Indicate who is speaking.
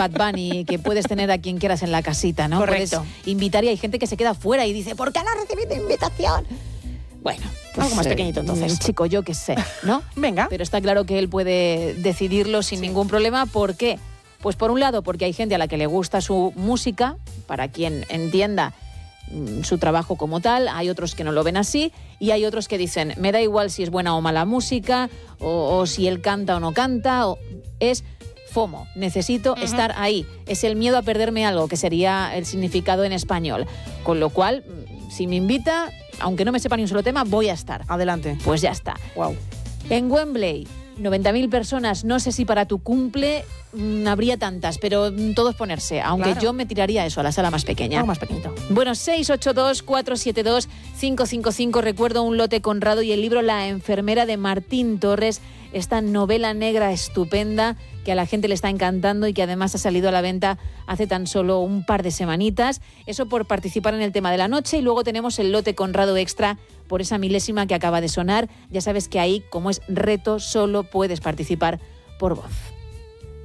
Speaker 1: Bad Bunny, que puedes tener a quien quieras en la casita, ¿no?
Speaker 2: Correcto.
Speaker 1: Puedes invitar y hay gente que se queda fuera y dice, ¿por qué no has recibido invitación? Bueno, pues,
Speaker 2: algo más pequeñito entonces.
Speaker 1: Chico, yo qué sé, ¿no?
Speaker 2: Venga.
Speaker 1: Pero está claro que él puede decidirlo sin ningún problema. ¿Por qué? Pues por un lado, porque hay gente a la que le gusta su música, para quien entienda su trabajo como tal, hay otros que no lo ven así y hay otros que dicen, me da igual si es buena o mala música o si él canta o no canta, es FOMO, necesito estar ahí, es el miedo a perderme algo, que sería el significado en español, con lo cual, si me invita, aunque no me sepa ni un solo tema, voy a estar.
Speaker 2: Adelante.
Speaker 1: Pues ya está.
Speaker 2: Wow.
Speaker 1: En Wembley, 90.000 personas, no sé si para tu cumple habría tantas, pero todos ponerse, aunque
Speaker 2: claro.
Speaker 1: yo me tiraría eso, a la sala más pequeña.
Speaker 2: Algo más pequeñito.
Speaker 1: Bueno, 682-472-555, recuerdo Un lote Conrado y el libro La enfermera de Martín Torres, esta novela negra estupenda que a la gente le está encantando y que además ha salido a la venta hace tan solo un par de semanitas. Eso por participar en el tema de la noche y luego tenemos el lote Conrado extra por esa milésima que acaba de sonar. Ya sabes que ahí, como es reto, solo puedes participar por voz.